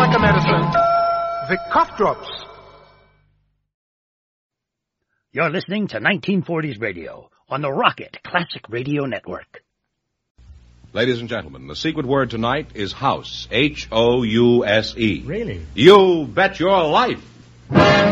like a medicine. Vic Cough Drops. You're listening to 1940s radio on the Rocket Classic Radio Network. Ladies and gentlemen, the secret word tonight is house. House. Really? You bet your life.